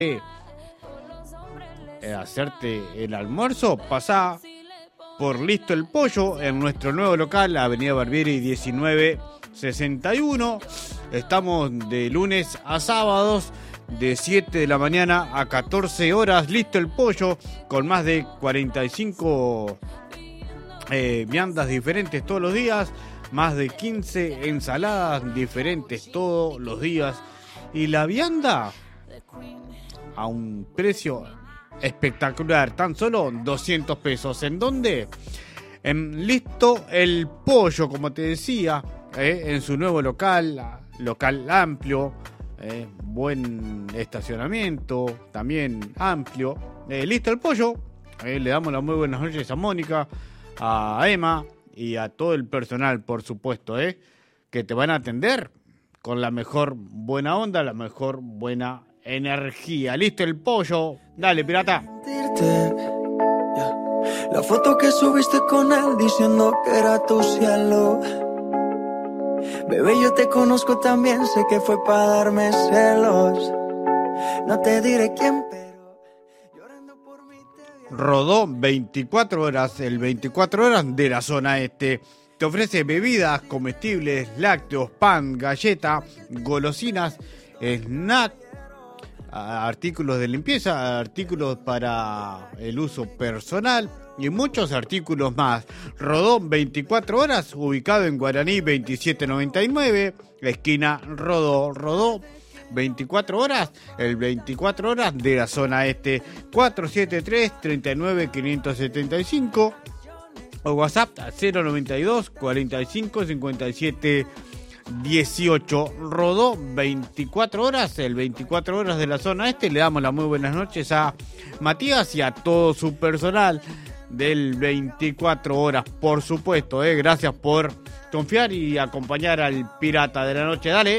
hacerte el almuerzo, pasá por Listo el Pollo en nuestro nuevo local, Avenida Barbieri 1961. Estamos de lunes a sábados de 7 de la mañana a 14 horas. Listo el Pollo, con más de 45 viandas diferentes todos los días, más de 15 ensaladas diferentes todos los días, y la vianda a un precio espectacular, tan solo 200 pesos. ¿En dónde? En Listo el Pollo, como te decía, en su nuevo local amplio, buen estacionamiento, también amplio. Listo el Pollo. Le damos las muy buenas noches a Mónica, a Emma y a todo el personal, por supuesto, que te van a atender con la mejor buena onda, la mejor buena energía. Listo el Pollo. Dale, pirata. La foto que subiste con él diciendo que era tu cielo. Bebé, yo te conozco también, sé que fue para darme celos. No te diré quién, pero llorando por mí te... Rodó 24 horas, el 24 horas de la zona este. Te ofrece bebidas, comestibles, lácteos, pan, galleta, golosinas, snack, artículos de limpieza, artículos para el uso personal y muchos artículos más. Rodó 24 horas, ubicado en Guaraní 2799, esquina Rodó 24 horas, el 24 horas de la zona este. 473-39-575 o WhatsApp 092 45 57 18. Rodó 24 horas, el 24 horas de la zona este. Le damos las muy buenas noches a Matías y a todo su personal del 24 horas, por supuesto. Gracias por confiar y acompañar al pirata de la noche. Dale.